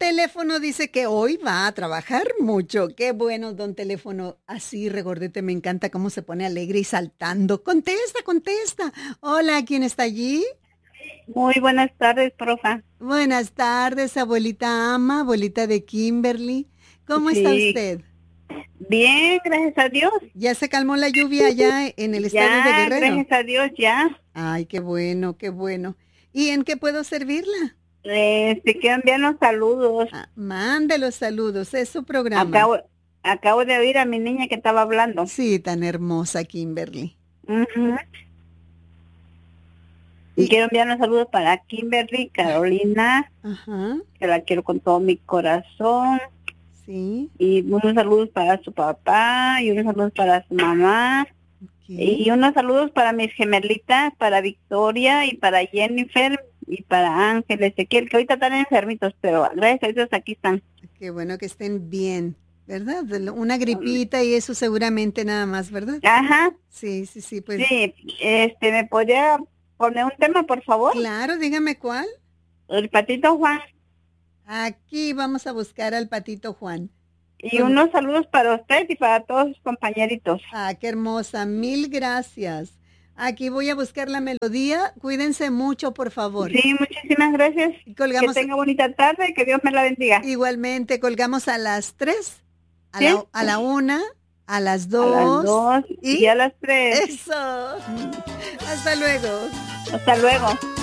Teléfono dice que hoy va a trabajar mucho. Qué bueno, don Teléfono. Así, regordete, me encanta cómo se pone alegre y saltando. Contesta, contesta. Hola, ¿quién está allí? Muy buenas tardes, profa. Buenas tardes, abuelita Ama, abuelita de Kimberly. ¿Cómo está Sí, usted? bien, gracias a Dios. ¿Ya se calmó la lluvia allá en el estado de Ya, Guerrero? gracias a Dios, ya. Ay, qué bueno, qué bueno. ¿Y en qué puedo servirla? Te quiero enviar unos saludos. Ah, mande los saludos, es su programa. Acabo, acabo de oír a mi niña que estaba hablando. Sí, tan hermosa, Kimberly. Ujú. Y Y, quiero enviar unos saludos para Kimberly, Carolina, ajá, que la quiero con todo mi corazón. sí, Y unos saludos para su papá, y unos saludos para su mamá. ok. Y unos saludos para mis gemelitas, para Victoria y para Jennifer y para Ángel, Ezequiel, que ahorita están enfermitos, pero gracias a Dios aquí están. Qué bueno que estén bien, ¿verdad? Una gripita y eso seguramente nada más, ¿verdad? Ajá, Sí, sí, sí, pues sí, ¿me podría poner un tema, por favor? claro, dígame cuál. El Patito Juan. Aquí vamos a buscar al Patito Juan. Y Con... unos saludos para usted y para todos sus compañeritos. Ah, qué hermosa, mil gracias. Aquí voy a buscar la melodía. Cuídense mucho, por favor. Sí, muchísimas gracias. Y Que colgamos tenga bonita tarde y que Dios me la bendiga. igualmente, colgamos a las 3, ¿Sí? a la 1, a las A las 2 2 y y a las 3. eso. Hasta luego. Hasta luego.